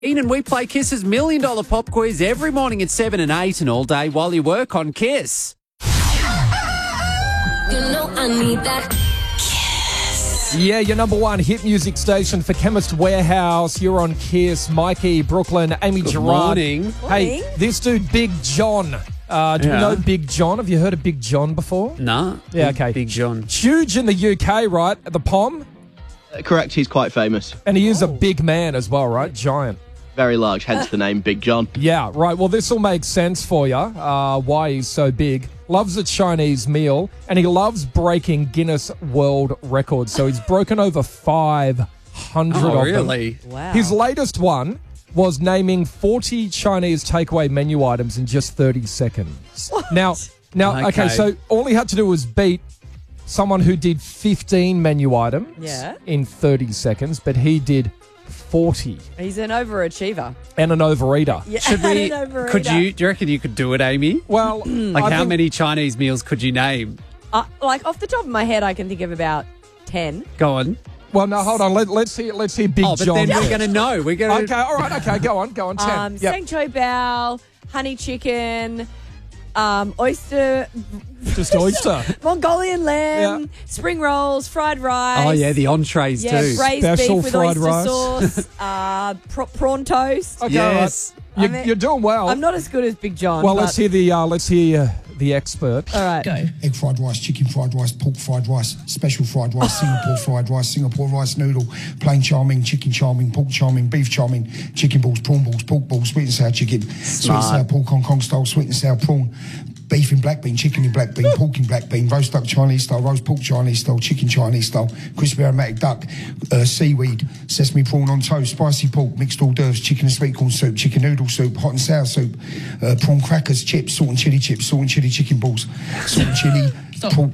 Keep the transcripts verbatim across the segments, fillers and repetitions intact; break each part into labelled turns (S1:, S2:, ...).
S1: Ian and we play Kiss's Million Dollar Pop Quiz every morning at seven and eight and all day while you work on Kiss.
S2: You know I need that.
S3: Yeah, your number one hit music station for Chemist Warehouse. You're on Kiss. Mikey, Brooklyn, Amy
S1: Good
S3: Gerard.
S1: morning.
S3: Hey,
S4: Morning.
S3: this dude, Big John. Uh, do
S1: Yeah.
S3: you know Big John? Have you heard of Big John before?
S1: Nah.
S3: Yeah,
S1: Big-
S3: okay.
S1: Big John.
S3: Huge in the U K, right? At the P O M.
S5: Uh, Correct, he's quite famous.
S3: And he is a big man as well, right? Giant.
S5: Very large, hence the name Big John.
S3: Yeah, right. Well, this will make sense for you, uh, why he's so big. Loves a Chinese meal, and he loves breaking Guinness World Records. So he's broken over five hundred
S1: Oh,
S3: of
S1: really?
S3: them.
S4: Wow.
S3: His latest one was naming forty Chinese takeaway menu items in just thirty seconds. Now, now, okay.
S1: Okay.
S3: so all he had to do was beat someone who did fifteen menu items
S4: Yeah.
S3: in thirty seconds, but he did forty
S4: He's an overachiever.
S3: and an overeater.
S4: Yeah,
S1: Should we?
S4: an overeater.
S1: Could you? Do you reckon you could do it, Amy?
S3: Well,
S1: Like,
S3: I
S1: how
S3: think-
S1: many Chinese meals could you name?
S4: Uh, like, off the top of my head, I can think of about ten.
S1: Go on.
S3: Well, no, hold on. Let, let's hear. Let's hear Big
S1: Oh, but
S3: John.
S1: then we're
S3: first.
S1: going to know. We're going to.
S3: Okay, all right. Okay, go on. Go on. Ten.
S4: Um,
S3: Yep.
S4: Sang choy bao, honey chicken, um, oyster,
S3: Just oyster.
S4: Mongolian lamb,
S3: Yeah.
S4: spring rolls, fried rice.
S1: Oh yeah, the entrees
S4: yeah,
S1: too.
S4: braised
S3: Special
S4: beef with
S3: fried
S4: oyster
S3: rice.
S4: sauce, uh, pr- prawn toast.
S3: Okay,
S1: Yes.
S3: all right. You,
S4: I mean-
S3: you're doing well.
S4: I'm not as good as Big John.
S3: well,
S4: but,
S3: let's hear the. Uh, let's hear uh, the expert.
S4: All right.
S6: Egg fried rice, chicken fried rice, pork fried rice, special fried rice, Singapore fried rice, Singapore rice noodle, plain chow mein, chicken chow mein, pork chow mein, beef chow mein, chicken balls, prawn balls, pork balls, sweet and sour chicken, sweet and sour pork Hong Kong style, sweet and sour prawn, beef in black bean, chicken in black bean, pork in black bean, roast duck Chinese style, roast pork Chinese style, chicken Chinese style, crispy aromatic duck, uh, seaweed, sesame prawn on toast, spicy pork, mixed hors d'oeuvres, chicken and sweet corn soup, chicken noodle soup, hot and sour soup, uh, prawn crackers, chips, salt and chili chips, salt and chili chicken balls, salt and chili pork.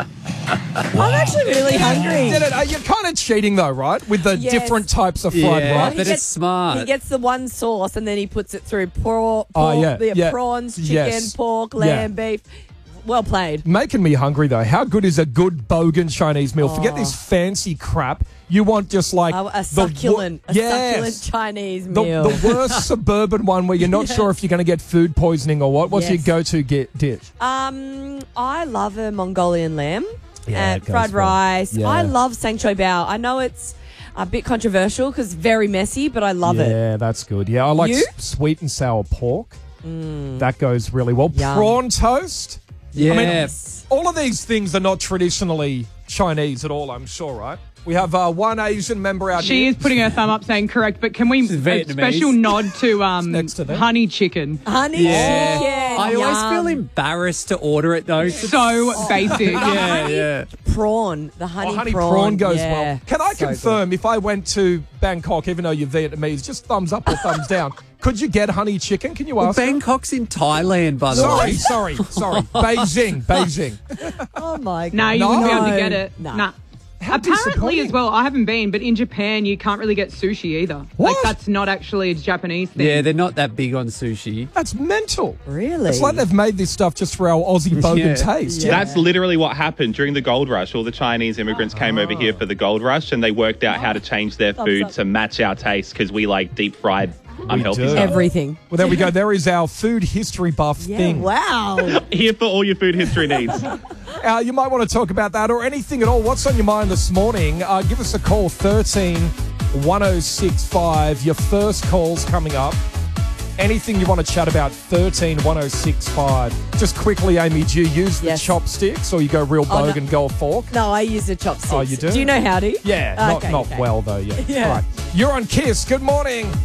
S4: I'm actually really hungry.
S3: Did it? Uh, you're kind of cheating though, right? With the
S4: Yes.
S3: different types of fried
S1: Yeah.
S3: rice.
S4: He
S1: But it's
S4: gets-
S1: smart.
S4: He gets the one sauce and then he puts it through pork,
S3: Oh,
S4: pork
S3: yeah,
S4: the
S3: yeah.
S4: prawns, chicken,
S3: Yes.
S4: pork,
S3: Yeah.
S4: lamb, beef. Well played.
S3: Making me hungry though. How good is a good bogan Chinese meal? Forget this fancy crap. You want just like
S4: Oh, a
S3: the wo-
S4: succulent, a
S3: Yes.
S4: succulent Chinese
S3: The,
S4: meal.
S3: the worst suburban one where you're not sure if you're going to get food poisoning or what. What's
S4: Yes.
S3: your go-to get dish?
S4: Um, I love a Mongolian lamb
S3: Yeah,
S4: and
S3: it goes
S4: fried
S3: well.
S4: rice.
S3: Yeah.
S4: I love sang choy bao. I know it's a bit controversial because very messy, but I love it.
S3: Yeah, that's good. Yeah, I like
S4: You?
S3: s- sweet and sour pork. That goes really well.
S4: Yum.
S3: Prawn toast.
S1: yeah.
S3: I mean, all of these things are not traditionally Chinese at all, I'm sure, right? We have uh, one Asian member out
S7: She
S3: here.
S7: is putting her thumb up saying correct, but can we a
S1: Vietnamese.
S7: special nod to um,
S3: Next to them.
S7: honey chicken?
S4: Honey
S1: Yeah.
S4: chicken.
S1: I always
S4: yum.
S1: feel embarrassed to order it though.
S7: So basic.
S1: Yeah, yeah.
S4: prawn. The honey,
S3: Oh, honey
S4: prawn,
S3: prawn, goes
S4: yeah.
S3: well. Can I
S4: So
S3: confirm, if I went to Bangkok, even though you're Vietnamese, just thumbs up or thumbs down, could you get honey chicken? Can you
S1: Well,
S3: ask? them?
S1: Bangkok's in Thailand, by the
S3: Sorry,
S1: way.
S3: sorry, sorry. Beijing, Beijing.
S4: good. Oh my god.
S7: No, you
S3: No.
S7: wouldn't be able to get it.
S4: Nah.
S7: Nah.
S3: How
S7: Apparently
S3: disappointing.
S7: as well, I haven't been, but in Japan you can't really get sushi either.
S3: What?
S7: Like that's not actually a Japanese thing.
S1: Yeah, they're not that big on sushi.
S3: That's mental.
S4: Really?
S3: It's like they've made this stuff just for our Aussie bogan
S1: Yeah.
S3: taste.
S4: Yeah.
S8: That's literally what happened during the gold rush. All the Chinese immigrants came over here for the gold rush and they worked out how to change their food
S4: up.
S8: to match our taste because we like deep fried unhealthy
S3: do.
S8: stuff.
S4: everything.
S3: Well, there we go. There is our food history buff
S4: Yeah.
S3: thing.
S4: Wow.
S8: Here for all your food history needs.
S3: Uh, you might want to talk about that or anything at all. What's on your mind this morning? Uh, give us a call, thirteen one oh six five. Your first call's coming up. Anything you want to chat about, thirteen one oh six five. Just quickly, Amy, do you use the
S4: Yes.
S3: chopsticks or you go real
S4: Oh, no.
S3: bogan, go a fork?
S4: No, I use the chopsticks.
S3: Oh, you do?
S4: Do you know how to?
S3: Yeah, not,
S4: Okay,
S3: not
S4: okay.
S3: well though, yeah.
S4: Yeah.
S3: All right. You're on Kiss. Good morning.